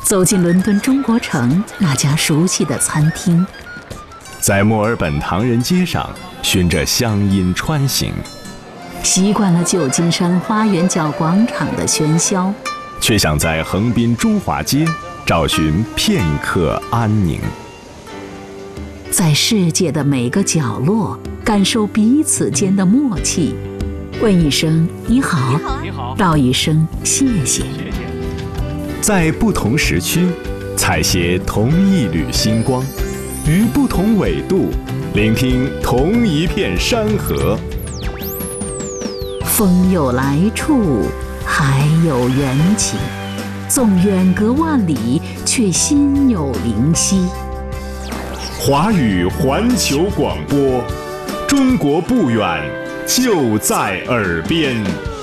走进伦敦中国城那家熟悉的餐厅， 在墨尔本唐人街上循着乡音穿行， 习惯了旧金山花园角广场的喧嚣， 却想在横滨中华街找寻片刻安宁。 在世界的每个角落感受彼此间的默契，问一声你好，道一声谢谢。 在不同时区采撷同一缕星光，于不同纬度聆听同一片山河。 风有来处，海有缘起，纵远隔万里，却心有灵犀。 华语环球广播，中国不远，就在耳边。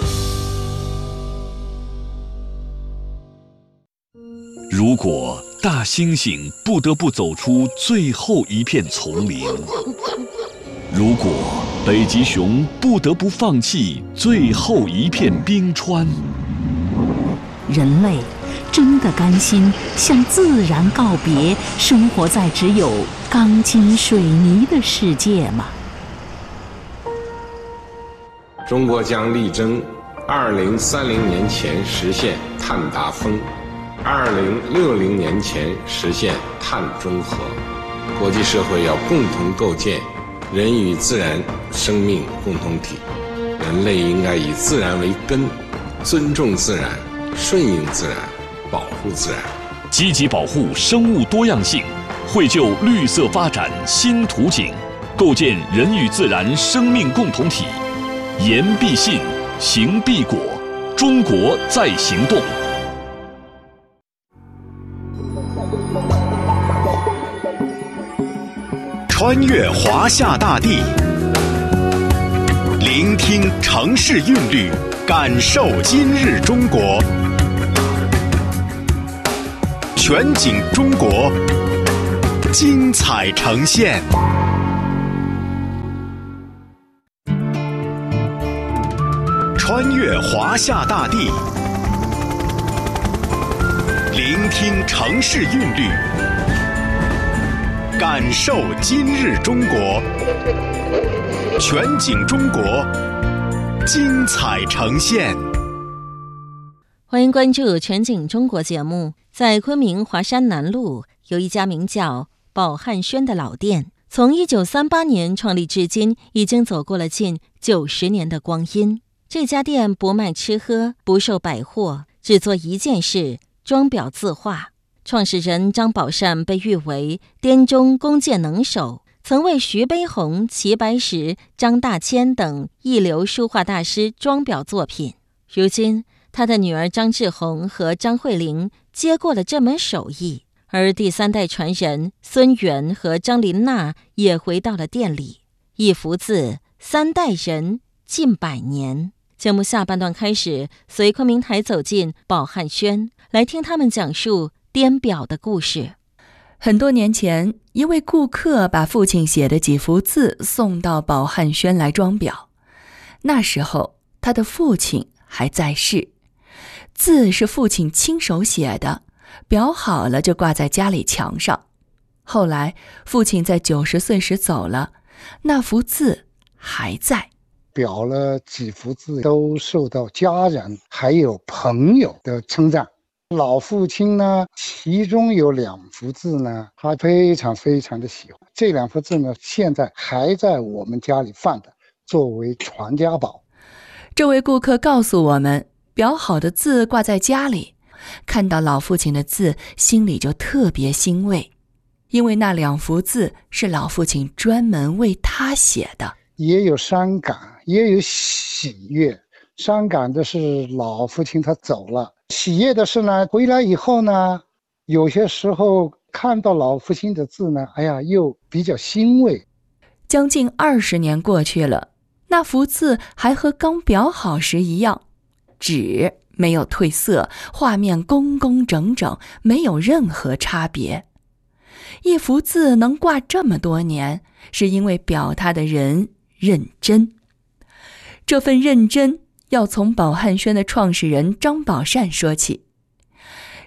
如果大猩猩不得不走出最后一片丛林，如果北极熊不得不放弃最后一片冰川， 人类真的甘心向自然告别，生活在只有钢筋水泥的世界吗？ 中国将力争2030年前实现碳达峰，2060年前实现碳中和。国际社会要共同构建人与自然生命共同体，人类应该以自然为根，尊重自然，顺应自然，保护自然， 积极保护生物多样性，绘就绿色发展新图景，构建人与自然生命共同体。言必信，行必果，中国在行动。 穿越华夏大地，聆听城市韵律，感受今日中国。全景中国，精彩呈现。穿越华夏大地，聆听城市韵律，感受今日中国。全景中国，精彩呈现。 欢迎关注全景中国节目。在昆明华山南路有一家名叫宝汉轩的老店，从1938年创立至今，已经走过了近90年的光阴。这家店不卖吃喝，不售百货，只做一件事：装裱字画。创始人张宝善被誉为滇中弓箭能手，曾为徐悲鸿、齐白石、张大千等一流书画大师装裱作品。如今他的女儿张志红和张慧玲接过了这门手艺，而第三代传人孙元和张琳娜也回到了店里。一幅字，3代人，近100年。节目下半段开始，随昆明台走进宝汉轩，来听他们讲述滇表的故事。 很多年前，一位顾客把父亲写的几幅字送到宝汉轩来装裱。那时候他的父亲还在世，字是父亲亲手写的，裱好了就挂在家里墙上。后来父亲在90岁时走了，那幅字还在。 裱了几幅字都受到家人还有朋友的称赞。老父亲呢，其中有2幅字呢，他非常的喜欢。这2幅字呢，现在还在我们家里放着，作为传家宝。 这位顾客告诉我们，裱好的字挂在家里，看到老父亲的字，心里就特别欣慰，因为那2幅字是老父亲专门为他写的。 也有伤感，也有喜悦。伤感的是老父亲他走了，喜悦的是呢，回来以后呢，有些时候看到老父亲的字呢，又比较欣慰。 将近20年过去了，那幅字还和刚裱好时一样，纸没有褪色，画面工工整整，没有任何差别。一幅字能挂这么多年，是因为裱它的人认真。这份认真要从宝汉轩的创始人张宝善说起。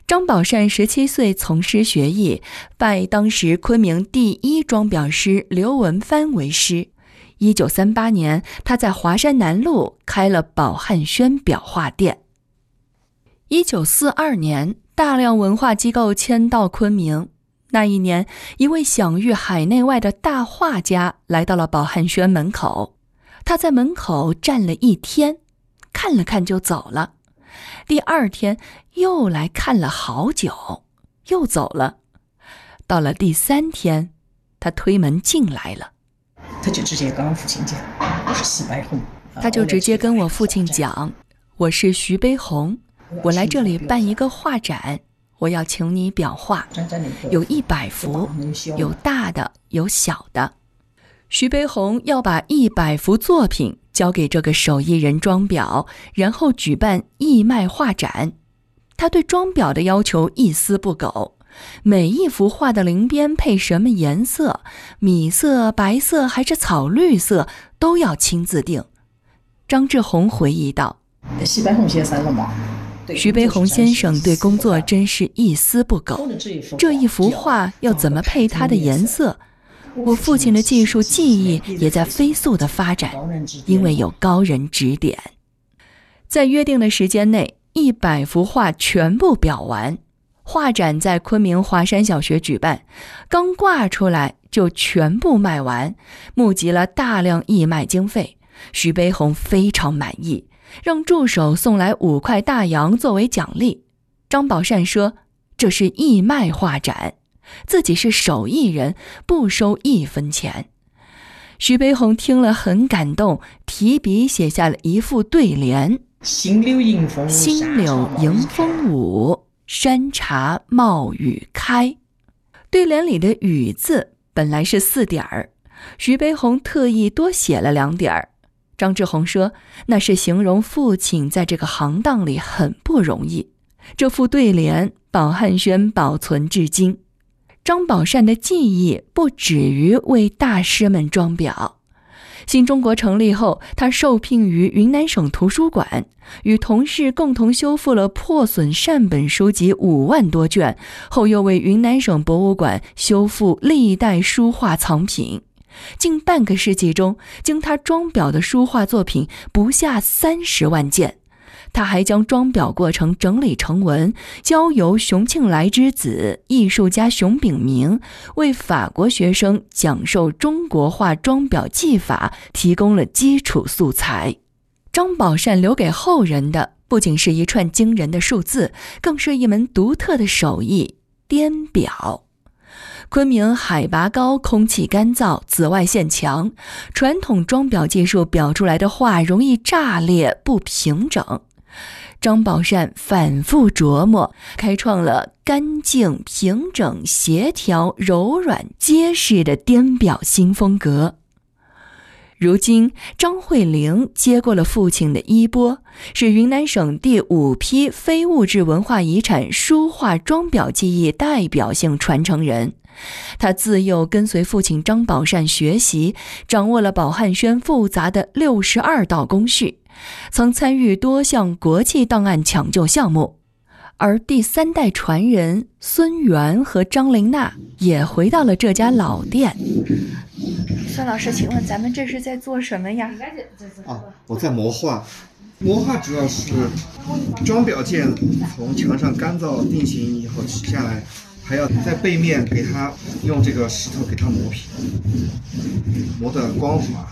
张宝善17岁从师学艺，拜当时昆明第一装裱师刘文藩为师。1938年，他在华山南路开了宝汉轩裱画店。1942年，大量文化机构迁到昆明。那一年，一位享誉海内外的大画家来到了宝汉轩门口。他在门口站了1天，看了看就走了。第2天又来看了好久，又走了。到了第3天，他推门进来了。 他就直接跟我父亲讲，我是徐悲鸿。 他就直接跟我父亲讲，我是徐悲鸿，我来这里办一个画展，我要请你裱画，有100幅，有大的，有小的。徐悲鸿要把100幅作品交给这个手艺人装裱，然后举办义卖画展。他对装裱的要求一丝不苟，每一幅画的鳞边配什么颜色，米色、白色还是草绿色，都要亲自定。张志宏回忆道， 徐悲鸿先生了嘛？ 徐悲鸿先生对工作真是一丝不苟，这一幅画要怎么配它的颜色，我父亲的技术技艺也在飞速的发展，因为有高人指点。在约定的时间内，100幅画全部裱完。画展在昆明华山小学举办，刚挂出来就全部卖完，募集了大量义卖经费。徐悲鸿非常满意，让助手送来5块大洋作为奖励。张宝善说，这是义卖画展，自己是手艺人，不收1分钱。徐悲鸿听了很感动，提笔写下了一副对联： 新柳迎风舞，山茶冒雨开。对联里的雨字本来是4点儿，徐悲鸿特意多写了2点儿。张志宏说，那是形容父亲在这个行当里很不容易。这副对联宝汉轩保存至今。张宝善的技艺不止于为大师们装裱。新中国成立后，他受聘于云南省图书馆，与同事共同修复了破损善本书籍5万多卷，后又为云南省博物馆修复历代书画藏品。近半个世纪中，经他装裱的书画作品不下30万件。他还将装裱过程整理成文，交由熊庆来之子艺术家熊秉明为法国学生讲授中国画装裱技法提供了基础素材。张宝善留给后人的不仅是一串惊人的数字，更是一门独特的手艺——颠裱。昆明海拔高，空气干燥，紫外线强，传统装裱技术裱出来的画容易炸裂不平整。张宝善反复琢磨，开创了干净、平整、协调、柔软、结实的颠裱新风格。如今，张惠玲接过了父亲的衣钵，是云南省第5批非物质文化遗产书画装裱技艺代表性传承人。他自幼跟随父亲张宝善学习，掌握了宝汉轩复杂的62道工序，曾参与多项国际档案抢救项目。而第3代传人孙元和张玲娜也回到了这家老店。孙老师，请问咱们这是在做什么呀？ 我在磨画。磨画主要是装裱件从墙上干燥定型以后取下来，还要在背面给它用这个石头给它磨皮，磨得光滑。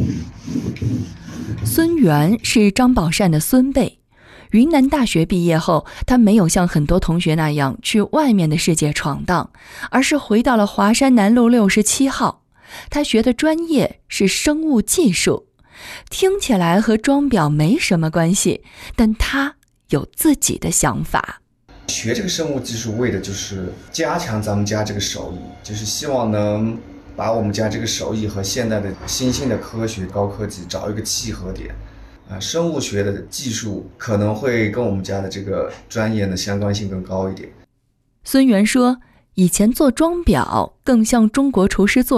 孙元是张宝善的孙辈。云南大学毕业后，他没有像很多同学那样去外面的世界闯荡，而是回到了华山南路67号。他学的专业是生物技术，听起来和装裱没什么关系，但他有自己的想法。 学这个生物技术为的就是加强咱们家这个手艺，就是希望能把我们家这个手艺和现代的新兴的科学高科技找一个契合点。生物学的技术可能会跟我们家的这个专业的相关性更高一点。 孙元说，以前做装裱更像中国厨师做